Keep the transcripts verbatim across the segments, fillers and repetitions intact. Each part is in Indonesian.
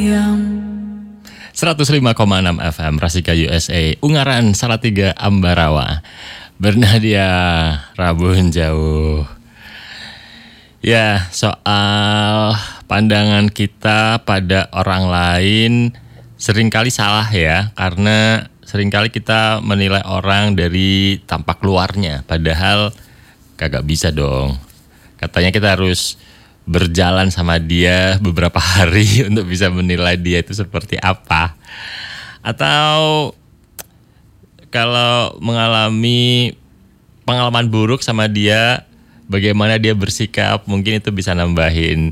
seratus lima koma enam F M Rasika U S A Ungaran Salatiga Ambarawa Bernadia Rabun Jauh. Ya, soal pandangan kita pada orang lain seringkali salah ya, karena seringkali kita menilai orang dari tampak luarnya, padahal kagak bisa dong. Katanya kita harus berjalan sama dia beberapa hari untuk bisa menilai dia itu seperti apa. Atau kalau mengalami pengalaman buruk sama dia, bagaimana dia bersikap, mungkin itu bisa nambahin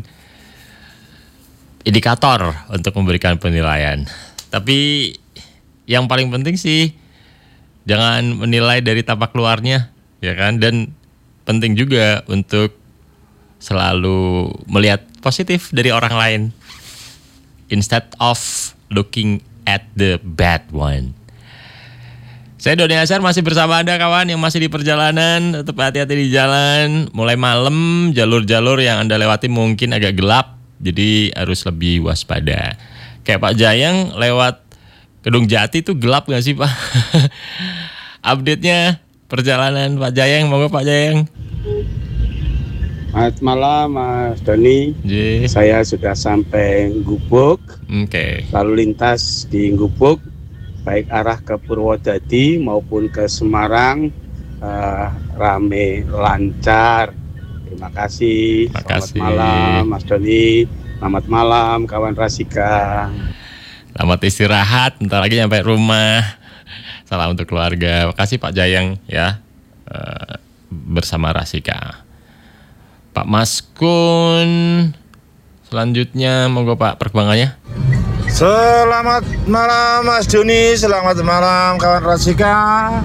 indikator untuk memberikan penilaian. Tapi yang paling penting sih jangan menilai dari tampak luarnya, ya kan? Dan penting juga untuk selalu melihat positif dari orang lain instead of looking at the bad one. Saya Doni Azhar masih bersama Anda kawan yang masih di perjalanan. Tetap hati-hati di jalan. Mulai malam jalur-jalur yang Anda lewati mungkin agak gelap, jadi harus lebih waspada. Kayak Pak Jayang lewat Kedung Jati itu gelap gak sih Pak? Update-nya perjalanan Pak Jayang, monggo Pak Jayang. Selamat malam Mas Doni. J. Saya sudah sampai Gubuk. Oke. Okay. Lalu lintas di Gubuk, baik arah ke Purwodadi maupun ke Semarang, uh, rame lancar. Terima kasih. Terima Selamat kasih. malam Mas Doni. Selamat malam kawan Rasika. Selamat istirahat. Bentar lagi nyampe rumah. Salam untuk keluarga. Makasih Pak Jayang ya, uh, bersama Rasika. Pak Maskun, selanjutnya monggo Pak perkembangannya. Selamat malam Mas Doni, selamat malam kawan Rasika.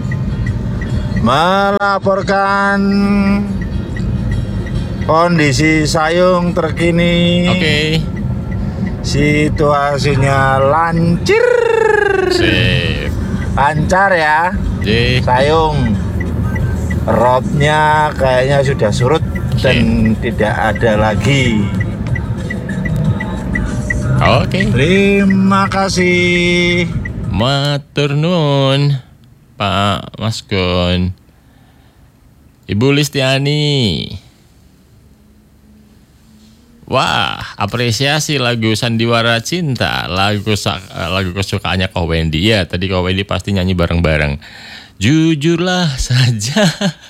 Melaporkan kondisi Sayung terkini. Oke. Okay. Situasinya lancir. Sip. Lancar ya. J. Sayung. Robnya kayaknya sudah surut. Okay. Dan tidak ada lagi. Oke. Okay. Terima kasih. Matur nuwun Pak Maskun. Ibu Listiani. Wah, apresiasi lagu Sandiwara Cinta, lagu lagu kesukaannya Ko Wendy. Ya, tadi Ko Wendy pasti nyanyi bareng-bareng. Jujurlah saja.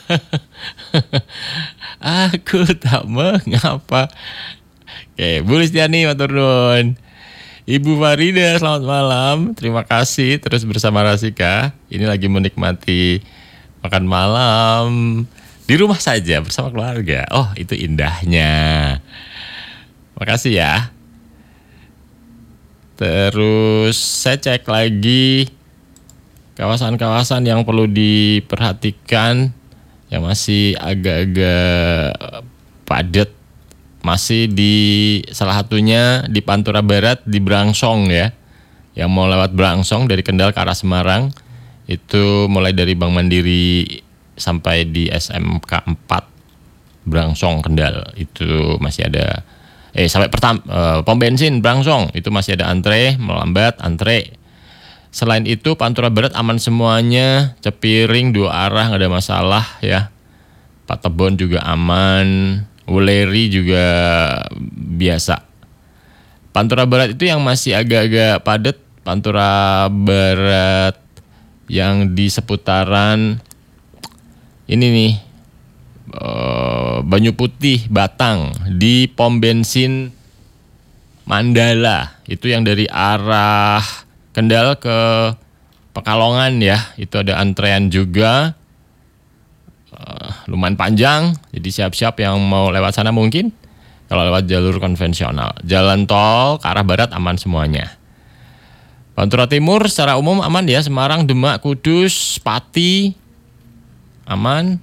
Aku tak mengapa. Oke, Bu Listiani matur nuwun. Ibu Farida selamat malam. Terima kasih terus bersama Rasika. Ini lagi menikmati makan malam di rumah saja bersama keluarga. Oh, itu indahnya. Makasih ya. Terus saya cek lagi kawasan-kawasan yang perlu diperhatikan yang masih agak-agak padat, masih di salah satunya di Pantura Barat di Brangsong ya, yang mau lewat Brangsong dari Kendal ke arah Semarang itu mulai dari Bank Mandiri sampai di S M K empat Brangsong Kendal itu masih ada eh sampai pertama eh, pom bensin Brangsong itu masih ada antre, melambat antre. Selain itu Pantura Barat aman semuanya, Cepiring dua arah nggak ada masalah ya. Pak Tebon juga aman, Wuleri juga biasa. Pantura Barat itu yang masih agak-agak padat, Pantura Barat yang di seputaran ini nih uh, Banyu Putih, Batang, di pom bensin Mandala itu yang dari arah Kendal ke Pekalongan ya, itu ada antrean juga, uh, lumayan panjang, jadi siap-siap yang mau lewat sana mungkin. Kalau lewat jalur konvensional, jalan tol ke arah barat aman semuanya. Pantura Timur secara umum aman ya, Semarang, Demak, Kudus, Pati aman.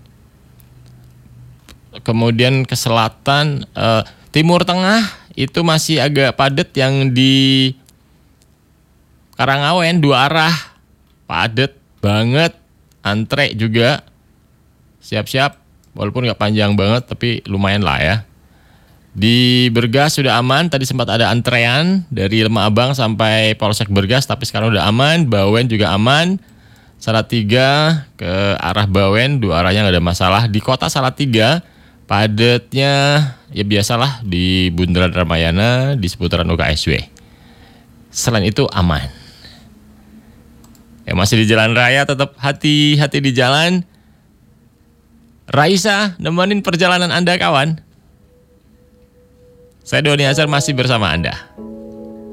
Kemudian ke selatan, uh, Timur Tengah itu masih agak padat yang di Karangawen dua arah, padat banget, antre juga, siap-siap, walaupun nggak panjang banget tapi lumayan lah ya. Di Bergas sudah aman, tadi sempat ada antrean dari Lemah Abang sampai Polsek Bergas, tapi sekarang udah aman. Bawen juga aman. Salatiga ke arah Bawen, dua arahnya nggak ada masalah. Di kota Salatiga, padatnya ya biasalah di Bundaran Ramayana, di seputaran U K S W. Selain itu aman. Ya masih di jalan raya, tetap hati-hati di jalan. Raisa, nemenin perjalanan Anda kawan. Saya Doni Azhar masih bersama Anda.